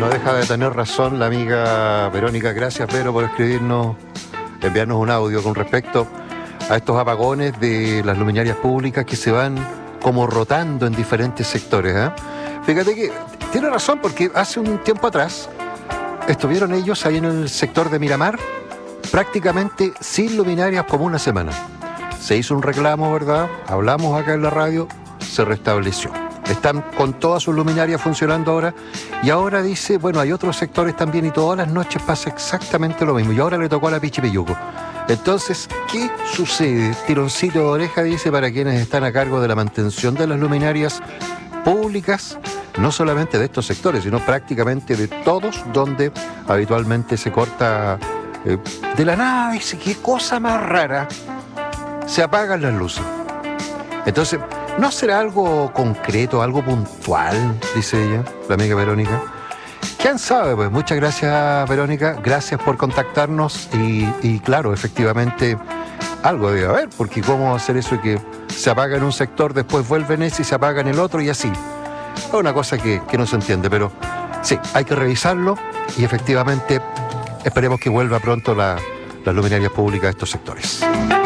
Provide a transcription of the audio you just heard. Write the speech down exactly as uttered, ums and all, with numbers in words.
no deja de tener razón la amiga Verónica. Gracias, Vero, por escribirnos, enviarnos un audio con respecto a estos apagones de las luminarias públicas que se van como rotando en diferentes sectores, ¿eh? Fíjate que tiene razón, porque hace un tiempo atrás estuvieron ellos ahí en el sector de Miramar prácticamente sin luminarias como una semana. Se hizo un reclamo, ¿verdad? Hablamos acá en la radio, se restableció. Están con todas sus luminarias funcionando ahora, y ahora dice, bueno, hay otros sectores también y todas las noches pasa exactamente lo mismo, y ahora le tocó a la Pichipilluco. Entonces, ¿qué sucede? Tironcito de oreja, dice, para quienes están a cargo de la mantención de las luminarias públicas, no solamente de estos sectores, sino prácticamente de todos donde habitualmente se corta eh, de la nada. Dice, qué cosa más rara, se apagan las luces. Entonces, ¿no será algo concreto, algo puntual? Dice ella, la amiga Verónica. ¿Quién sabe? Pues muchas gracias, Verónica, gracias por contactarnos y, y claro, efectivamente algo debe haber, porque cómo hacer eso que se apaga en un sector, después vuelve en ese y se apaga en el otro y así. Es una cosa que, que no se entiende, pero sí, hay que revisarlo y efectivamente esperemos que vuelva pronto la, las luminarias públicas a estos sectores.